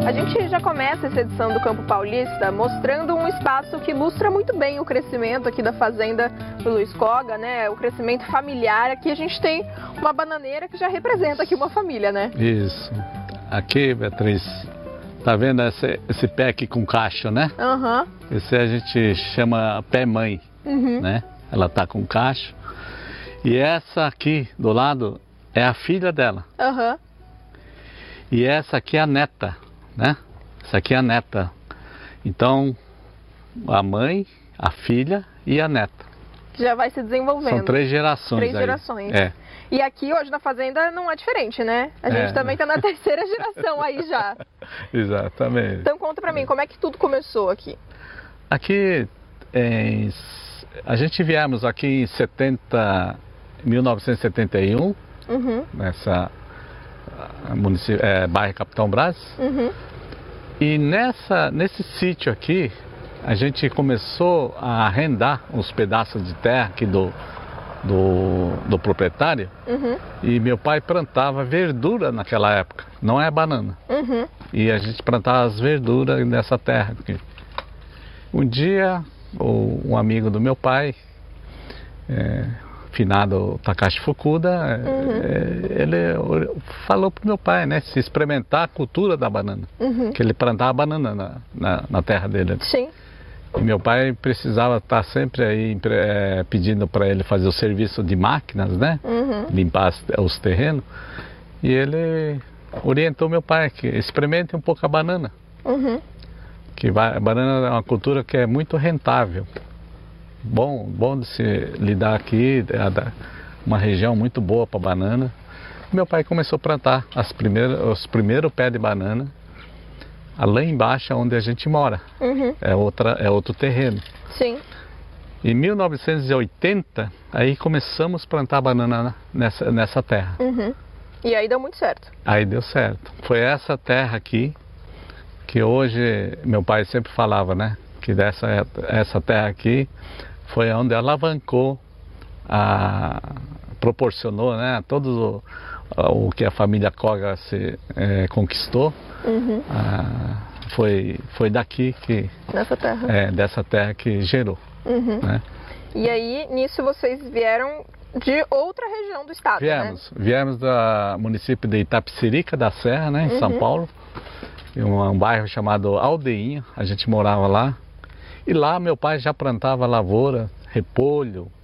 A gente já começa essa edição do Campo Paulista mostrando um espaço que ilustra muito bem o crescimento aqui da fazenda do Luiz Coga, né? O crescimento familiar. Aqui a gente tem uma bananeira que já representa aqui uma família, né? Isso. Aqui, Beatriz, tá vendo esse pé aqui com cacho, né? Aham. Esse a gente chama pé-mãe, né? Ela tá com cacho. E essa aqui do lado é a filha dela. Aham. E essa aqui é a neta, né? Essa aqui é a neta. Então, a mãe, a filha e a neta. Já vai se desenvolvendo. São 3 gerações. 3 gerações. É. E aqui hoje na fazenda não é diferente, né? A gente também está na 3ª geração aí já. Exatamente. Então conta pra mim, como é que tudo começou aqui? Aqui, a gente viemos aqui em 1971, nessa bairro Capitão Braz. E nesse sítio aqui, a gente começou a arrendar uns pedaços de terra aqui do proprietário. E meu pai plantava verdura naquela época, não é banana. E a gente plantava as verduras nessa terra aqui. Um dia, um amigo do meu pai, finado Takashi Fukuda, ele falou para o meu pai, né, se experimentar a cultura da banana, que ele plantava banana na terra dele. Sim. E meu pai precisava estar sempre aí pedindo para ele fazer o serviço de máquinas, né, limpar os terrenos, e ele orientou meu pai que experimente um pouco a banana, que a banana é uma cultura que é muito rentável. Bom de se lidar aqui, uma região muito boa para banana. Meu pai começou a plantar os primeiros pés de banana lá embaixo onde a gente mora. É outro terreno. Sim. Em 1980, aí começamos a plantar banana nessa terra. E aí deu muito certo. Aí deu certo. Foi essa terra aqui que hoje meu pai sempre falava, né? Que essa terra aqui foi onde alavancou, proporcionou, né, todo o que a família Coga conquistou. Foi daqui que... dessa terra que gerou. Né? E aí, nisso vocês vieram de outra região do estado, Viemos do município de Itapecerica da Serra, né, em São Paulo. Em um bairro chamado Aldeinha, a gente morava lá. E lá meu pai já plantava lavoura, repolho,